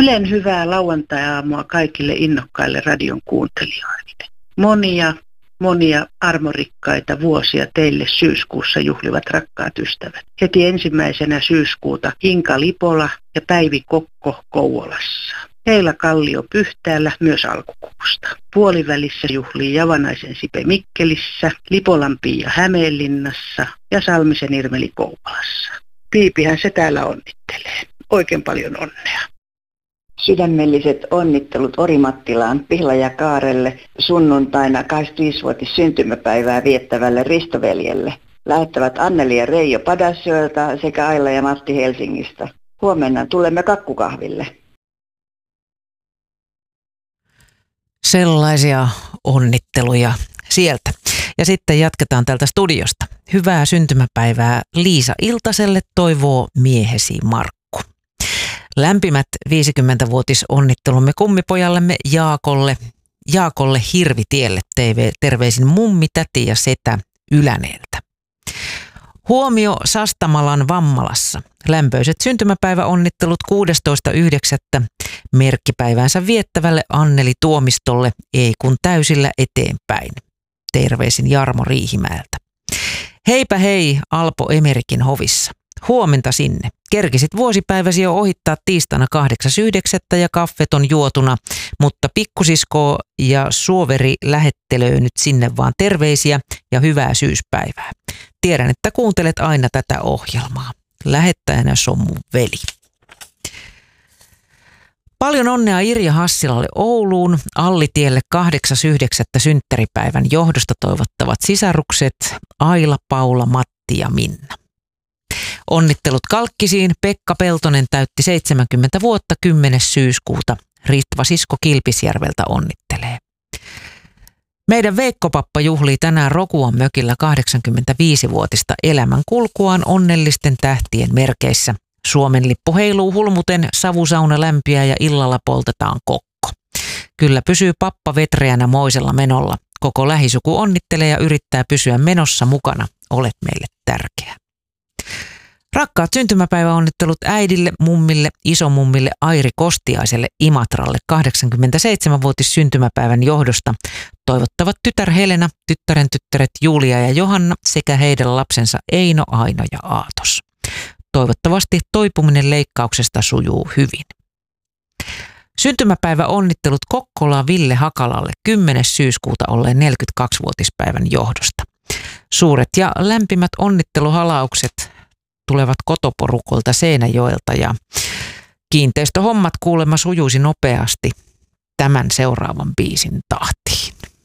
Ylen hyvää lauantai-aamua kaikille innokkaille radion kuuntelijoille. Monia armorikkaita vuosia teille syyskuussa juhlivat rakkaat ystävät. Heti 1. syyskuuta Inka Lipola ja Päivi Kokko Kouvolassa. Heillä Kallio Pyhtäällä myös alkukuusta. Puolivälissä juhlii Javanaisen Sipe Mikkelissä, Lipolan Pia Hämeenlinnassa ja Salmisen Irmeli Kouvolassa. Piipihän se täällä onnittelee. Oikein paljon onnea. Sydämelliset onnittelut Orimattilaan, Pihla ja Kaarelle sunnuntaina 25-vuotis syntymäpäivää viettävälle Ristoveljelle. Lähettävät Anneli ja Reijo Padasjoelta sekä Aila ja Matti Helsingistä. Huomenna tulemme kakkukahville. Sellaisia onnitteluja sieltä. Ja sitten jatketaan täältä studiosta. Hyvää syntymäpäivää Liisa Iltaselle toivoo miehesi Markku. Lämpimät 50-vuotisonnittelumme kummipojallemme Jaakolle Hirvitielle terveisin mummi, täti ja setä Yläneeltä. Huomio Sastamalan Vammalassa. Lämpöiset syntymäpäiväonnittelut 16.9. merkkipäivänsä viettävälle Anneli Tuomistolle, ei kun täysillä eteenpäin. Terveisin Jarmo Riihimäeltä. Heipä hei Alpo Emerikin hovissa. Huomenta sinne. Kerkisit vuosipäiväsi jo ohittaa tiistaina 8.9. ja kaffet on juotuna, mutta pikkusisko ja suoveri lähettelöö nyt sinne vaan terveisiä ja hyvää syyspäivää. Tiedän, että kuuntelet aina tätä ohjelmaa. Lähettäjänä on mun veli. Paljon onnea Irja Hassilalle Ouluun. Allitielle 8.9. synttäripäivän johdosta toivottavat sisarukset Aila, Paula, Matti ja Minna. Onnittelut Kalkkisiin. Pekka Peltonen täytti 70 vuotta 10. syyskuuta. Ritva Sisko Kilpisjärveltä onnittelee. Meidän Veikko-pappa juhlii tänään Rokuan mökillä 85-vuotista elämänkulkuaan onnellisten tähtien merkeissä. Suomen lippu heiluu hulmuten, savusauna lämpiää ja illalla poltetaan kokko. Kyllä pysyy pappa vetreänä moisella menolla. Koko lähisuku onnittelee ja yrittää pysyä menossa mukana. Olet meille tärkeä. Rakkaat syntymäpäiväonnittelut äidille, mummille, isomummille Airi Kostiaiselle Imatralle 87-vuotis syntymäpäivän johdosta. Toivottavat tytär Helena, tyttären tyttäret Julia ja Johanna sekä heidän lapsensa Eino, Aino ja Aatos. Toivottavasti toipuminen leikkauksesta sujuu hyvin. Syntymäpäiväonnittelut Kokkolaan Ville Hakalalle 10. syyskuuta olleen 42-vuotispäivän johdosta. Suuret ja lämpimät onnitteluhalaukset tulevat kotoporukolta Seinäjoelta ja kiinteistöhommat kuulemma sujuisi nopeasti tämän seuraavan biisin tahtiin.